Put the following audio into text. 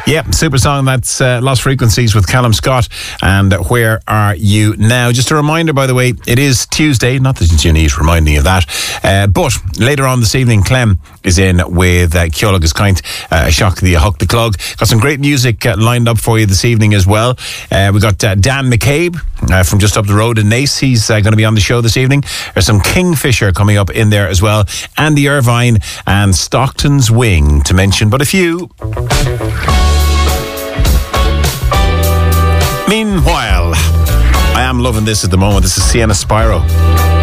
Yep, super song. That's Lost Frequencies with Callum Scott and Where Are You Now? Just a reminder, by the way, it is Tuesday. Not that you need to remind me of that. But later on this evening, Clem is in with Ceolagus Kaint, Shock the Huck the Clog. Got some great music lined up for you this evening as well. We got Dan McCabe from just up the road in Nace. He's going to be on the show this evening. There's some Kingfisher coming up in there as well. Andy Irvine and Stockton's Wing, to mention but a few. Meanwhile, I am loving this at the moment. This is Sienna Spyro.